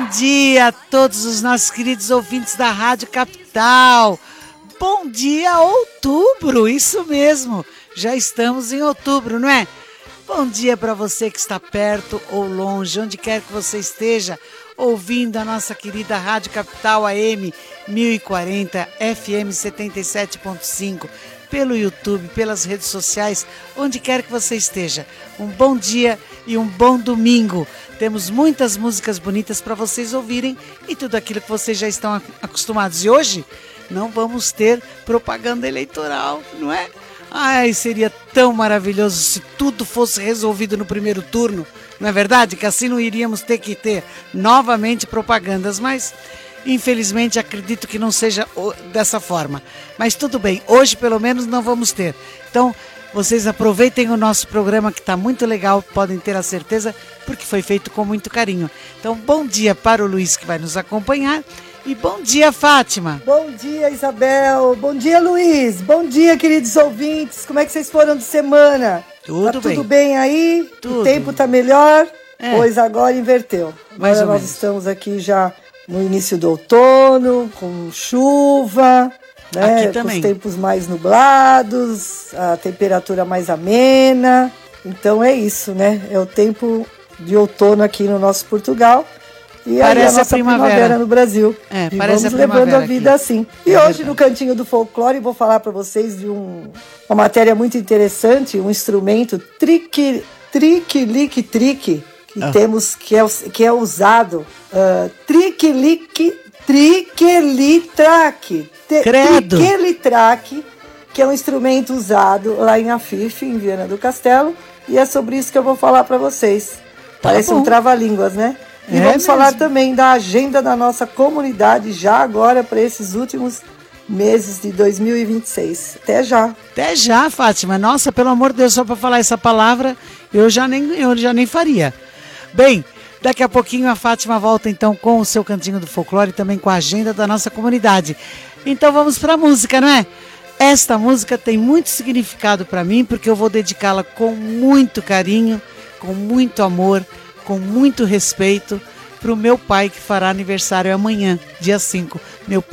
dia a todos os nossos queridos ouvintes da Rádio Capital. Bom dia, outubro, isso mesmo. Já estamos em outubro, não é? Bom dia para você que está perto ou longe, onde quer que você esteja, ouvindo a nossa querida Rádio Capital AM 1040, FM 77.5, pelo YouTube, pelas redes sociais, onde quer que você esteja. Um bom dia e um bom domingo. Temos muitas músicas bonitas para vocês ouvirem e tudo aquilo que vocês já estão acostumados. E hoje não vamos ter propaganda eleitoral, não é? Ai, seria tão maravilhoso se tudo fosse resolvido no primeiro turno, não é verdade? Que assim não iríamos ter que ter novamente propagandas, mas infelizmente acredito que não seja dessa forma. Mas tudo bem, hoje pelo menos não vamos ter. Então, vocês aproveitem o nosso programa que está muito legal, podem ter a certeza, porque foi feito com muito carinho. Então, bom dia para o Luiz que vai nos acompanhar. E bom dia, Fátima. Bom dia, Isabel. Bom dia, Luiz. Bom dia, queridos ouvintes. Como é que vocês foram de semana? Tudo bem. Tudo bem aí? Tudo. O tempo tá melhor? Pois agora inverteu. Mais Agora ou nós menos. estamos aqui já no início do outono, com chuva, né? Aqui também. Com os tempos mais nublados, a temperatura mais amena. Então é isso, né? É o tempo de outono aqui no nosso Portugal. E parece aí a nossa primavera no Brasil. É, e parece vamos a levando primavera a vida aqui. assim. E hoje, no Cantinho do Folclore, vou falar para vocês de uma matéria muito interessante, um instrumento trique-lique-trique, que temos, que é usado, triquelitraque. Credo! Triquelitraque, que é um instrumento usado lá em Afife, em Viana do Castelo, e é sobre isso que eu vou falar para vocês. Parece um trava-línguas, né? E vamos falar também da agenda da nossa comunidade já agora para esses últimos meses de 2026. Até já. Até já, Fátima. Nossa, pelo amor de Deus, só para falar essa palavra, eu já nem faria. Bem, daqui a pouquinho a Fátima volta então com o seu Cantinho do Folclore e também com a agenda da nossa comunidade. Então vamos para a música, não é? Esta música tem muito significado para mim porque eu vou dedicá-la com muito carinho, com muito amor, com muito respeito para o meu pai que fará aniversário amanhã, dia 5. Meu pai